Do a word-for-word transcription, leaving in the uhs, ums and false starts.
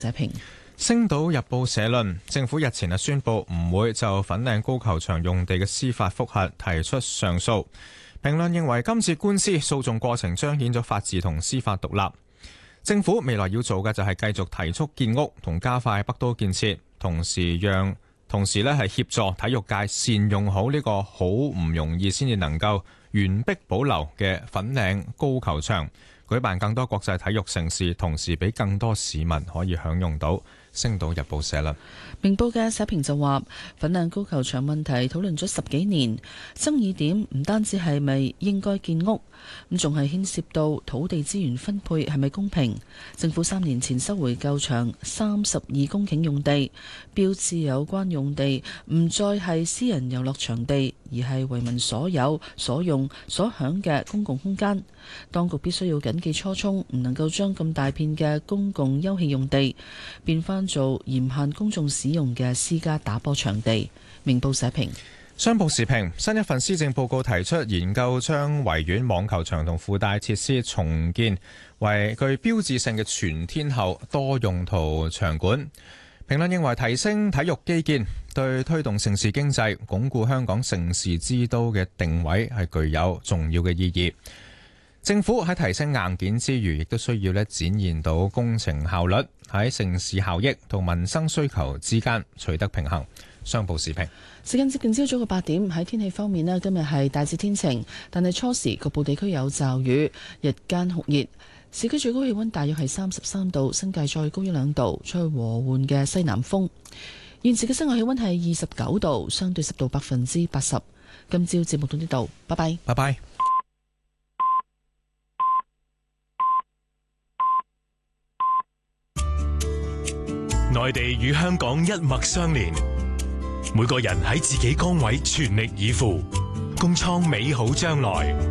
社評。 星島日報社論，政府日前啊宣布唔會就粉嶺高球場用地嘅司法覆核提出上訴。評論認為今次官司訴訟過程彰顯咗法治同司法獨立。政府未來要做嘅就係繼續提速建屋同加快北都建設，同時讓同時咧係協助體育界善用好呢個好唔容易先至能夠完璧保留嘅粉嶺高球場，舉辦更多國際體育盛事，同時俾更多市民可以享用到。星島日報社啦， 明報嘅社評就話，粉嶺高球場問題討論咗十幾年，爭議點唔單止係咪應該建屋，咁仲係牽涉到土地資源分配係咪公平。政府三年前收回舊場三十二公頃用地，標誌有關用地唔再係私人遊樂場地，而係為民所有、所用、所享嘅公共空間。當局必須要謹記初衷，唔能夠將咁大片嘅公共休憩用地變翻做嚴限公眾使用嘅私家打波場地。明報社評。 商報時評，新一份施政報告提出研究將維園網球場同附帶設施重建為具標誌性嘅全天候多用途場館。評論認為提升體育基建對推動盛事經濟、鞏固香港盛事之都嘅定位係具有重要嘅意義。政府喺提升硬件之餘，亦都需要咧展現到工程效率，喺盛事效益同民生需求之間取得平衡。商報時評。 時間接近朝早嘅八點，喺天氣方面咧，今日係大致天晴，但係初時局部地區有驟雨，日間酷熱，市區最高氣溫大約係三十三度，新界再高一兩度，吹和緩嘅西南風。現時嘅室外氣溫係二十九度，相對濕度百分之八十。今朝節目到呢度，拜拜。 拜拜。 內地與香港一脈相連，每個人喺自己崗位全力以赴，共創美好將來。